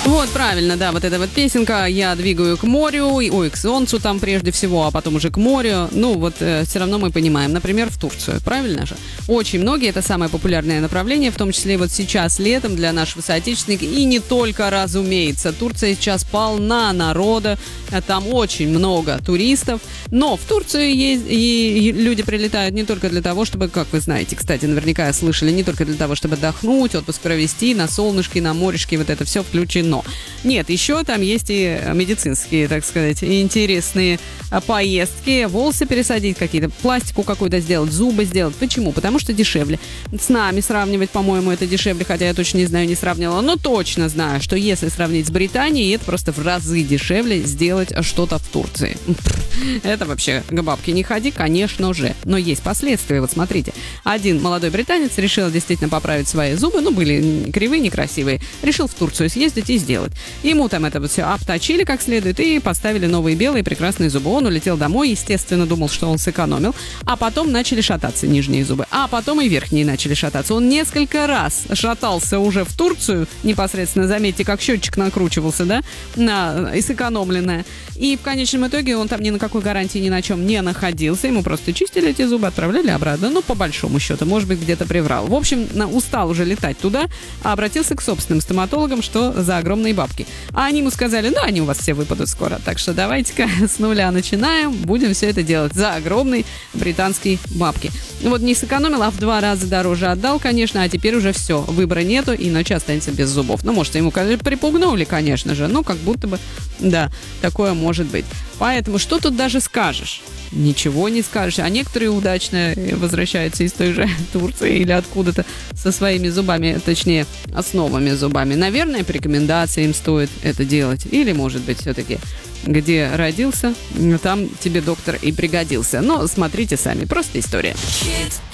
Вот, правильно, да, вот эта вот песенка «Я двигаю к морю», ой, к солнцу там прежде всего, а потом уже к морю. Ну, вот все равно мы понимаем, например, в Турцию, правильно же? Очень многие, это самое популярное направление, в том числе вот сейчас летом для наших соотечественников, и не только, разумеется. Турция сейчас полна народа, там очень много туристов, но в Турцию и люди прилетают не только для того, чтобы, как вы знаете, кстати, наверняка слышали, не только для того, чтобы отдохнуть, отпуск провести, на солнышке, на морешке, вот это все включено. Нет, еще там есть и медицинские, так сказать, интересные поездки, волосы пересадить какие-то, пластику какую-то сделать, зубы сделать. Почему? Потому что дешевле. С нами сравнивать, по-моему, это дешевле, хотя я точно не знаю, не сравнивала, но точно знаю, что если сравнить с Британией, это просто в разы дешевле сделать что-то в Турции. Это вообще к бабке не ходи, конечно же. Но есть последствия. Вот смотрите. Один молодой британец решил действительно поправить свои зубы, ну, были кривые, некрасивые. Решил в Турцию съездить и сделать. Ему там это вот все обточили как следует и поставили новые белые прекрасные зубы. Он улетел домой, естественно, думал, что он сэкономил. А потом начали шататься нижние зубы. А потом и верхние начали шататься. Он несколько раз шатался уже в Турцию, непосредственно, заметьте, как счетчик накручивался, да, на сэкономленное. И в конечном итоге он там ни на какой гарантии ни на чем не находился. Ему просто чистили эти зубы, отправляли обратно. Ну, по большому счету, может быть, где-то приврал. В общем, устал уже летать туда, а обратился к собственным стоматологам, что за огромные бабки. А они ему сказали, ну, они у вас все выпадут скоро. Так что давайте-ка с нуля начинаем, будем все это делать за огромные британские бабки. Вот не сэкономил, а в 2 раза дороже отдал, конечно, а теперь уже все, выбора нету, иначе останется без зубов. Ну, может, ему припугнули, конечно же, но как будто бы, да, такое может быть. Поэтому что тут даже скажешь? Ничего не скажешь. А некоторые удачно возвращаются из той же Турции или откуда-то со своими зубами, точнее, с новыми зубами. Наверное, по рекомендации им стоит это делать. Или, может быть, все-таки где родился, там тебе доктор и пригодился. Но смотрите сами, просто история.